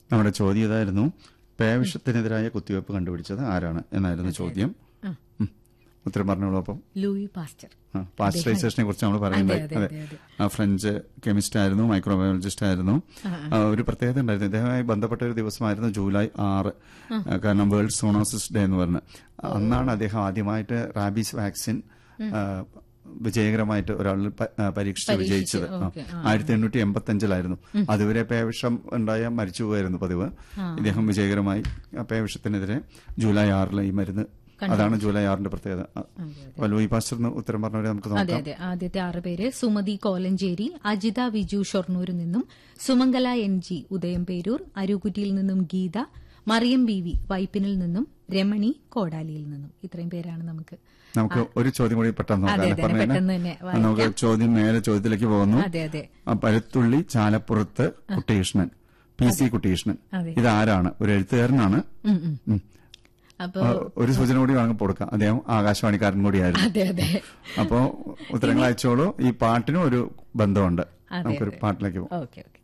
നമ്മുടെ ചോദ്യം ഇതായിരുന്നു, പേവിഷത്തിനെതിരായ കുത്തിവയ്പ് കണ്ടുപിടിച്ചത് ആരാണ് എന്നായിരുന്നു ചോദ്യം. ഉത്തരം പറഞ്ഞോളൂ. അപ്പം ലൂയി പാസ്റ്റർ. പാസ്റ്ററൈസേഷനെ കുറിച്ച് നമ്മൾ പറയുന്നത്. അതെ, ഫ്രഞ്ച് കെമിസ്റ്റ് ആയിരുന്നു, മൈക്രോബയോളജിസ്റ്റ് ആയിരുന്നു. ഒരു പ്രത്യേകത ഉണ്ടായിരുന്നു, ഇദ്ദേഹവുമായി ബന്ധപ്പെട്ട ഒരു ദിവസമായിരുന്നു ജൂലൈ 6, കാരണം വേൾഡ് സൂണോസിസ് ഡേ എന്ന് പറഞ്ഞ്. അന്നാണ് അദ്ദേഹം ആദ്യമായിട്ട് റാബീസ് വാക്സിൻ വിജയകരമായിട്ട് ഒരാളിൽ പരീക്ഷിച്ച് വിജയിച്ചത്. 1885 അതുവരെ പേവിഷം ഉണ്ടായാൽ മരിച്ചുപോയായിരുന്നു പതിവ്. ഇദ്ദേഹം വിജയകരമായി പേവിഷത്തിനെതിരെ ജൂലൈ 6 ഈ മരുന്ന്, അതാണ് ജൂലൈ 6 പ്രത്യേകത. ലൂയി പാസ്റ്റർ ഉത്തരം പറഞ്ഞവരെ നമുക്ക് നോക്കാം. അതെ, ആദ്യത്തെ 6 പേര്: സുമതി കോലഞ്ചേരി, അജിത വിജു ഷൊർണൂരിൽ നിന്നും, സുമംഗല NG ഉദയംപേരൂർ, അരുകുറ്റിയിൽ നിന്നും ഗീത, മറിയം BV വൈപ്പിനിൽ നിന്നും, രമണി കോടാലിയിൽ നിന്നും. ഇത്രയും പേരാണ് നമുക്ക് ഒരു ചോദ്യം കൂടി പെട്ടെന്ന് നമുക്ക് നേരെ ചോദ്യത്തിലേക്ക് പോകുന്നു. പരുത്തുള്ളി ചാലപ്പുറത്ത് കുട്ടികൃഷ്ണൻ, PC കുട്ടികൃഷ്ണൻ, ഇതാരാണ്? ഒരു എഴുത്തുകാരനാണ്. ഒരു സൂചന കൂടി വേണമെങ്കിൽ കൊടുക്കാം, അദ്ദേഹം ആകാശവാണിക്കാരൻ കൂടിയായിരുന്നു. അപ്പോ ഉത്തരങ്ങൾ അയച്ചോളൂ. ഈ പാട്ടിനും ഒരു ബന്ധമുണ്ട്. നമുക്കൊരു പാട്ടിലേക്ക് പോകാം.